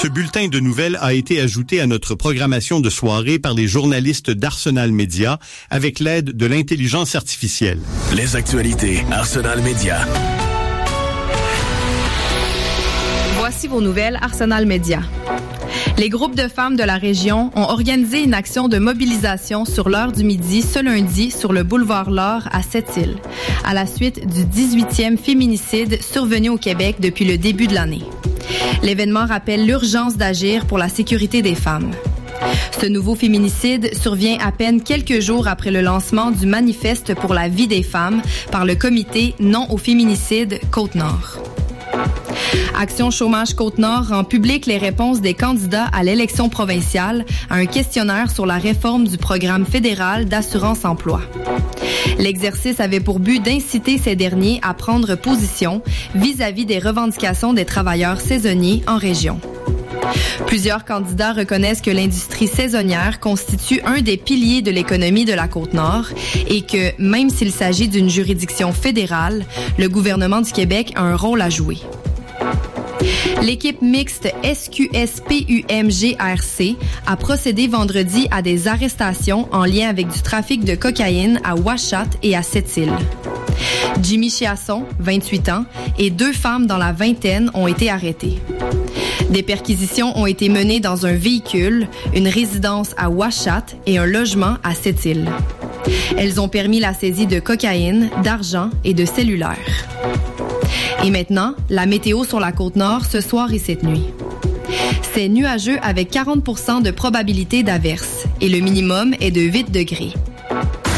Ce bulletin de nouvelles a été ajouté à notre programmation de soirée par les journalistes d'Arsenal Média avec l'aide de l'intelligence artificielle. Les actualités Arsenal Média. Voici vos nouvelles Arsenal Média. Les groupes de femmes de la région ont organisé une action de mobilisation sur l'heure du midi ce lundi sur le boulevard Laure à Sept-Îles, à la suite du 18e féminicide survenu au Québec depuis le début de l'année. L'événement rappelle l'urgence d'agir pour la sécurité des femmes. Ce nouveau féminicide survient à peine quelques jours après le lancement du manifeste pour la vie des femmes par le comité Non au féminicide Côte-Nord. Action Chômage Côte-Nord rend public les réponses des candidats à l'élection provinciale à un questionnaire sur la réforme du programme fédéral d'assurance-emploi. L'exercice avait pour but d'inciter ces derniers à prendre position vis-à-vis des revendications des travailleurs saisonniers en région. Plusieurs candidats reconnaissent que l'industrie saisonnière constitue un des piliers de l'économie de la Côte-Nord et que, même s'il s'agit d'une juridiction fédérale, le gouvernement du Québec a un rôle à jouer. L'équipe mixte SQS-PUM-GRC a procédé vendredi à des arrestations en lien avec du trafic de cocaïne à Ouachat et à Sept-Îles. Jimmy Chiasson, 28 ans, et 2 femmes dans la vingtaine ont été arrêtées. Des perquisitions ont été menées dans un véhicule, une résidence à Ouachat et un logement à Sept-Îles. Elles ont permis la saisie de cocaïne, d'argent et de cellulaires. Et maintenant, la météo sur la Côte-Nord ce soir et cette nuit. C'est nuageux avec 40% de probabilité d'averse et le minimum est de 8 degrés.